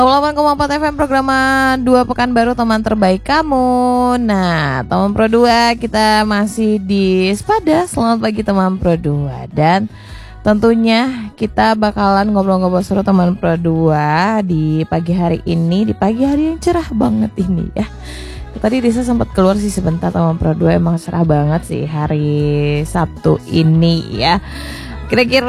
88,4 FM program 2 Pekanbaru teman terbaik kamu. Nah, teman Pro 2 kita masih di Sepada. Selamat pagi teman Pro 2. Dan tentunya kita bakalan ngobrol-ngobrol seru teman Pro 2 di pagi hari ini, di pagi hari yang cerah banget ini ya. Tadi Risa sempat keluar sih sebentar teman Pro 2, emang cerah banget sih hari Sabtu ini ya. Kira-kira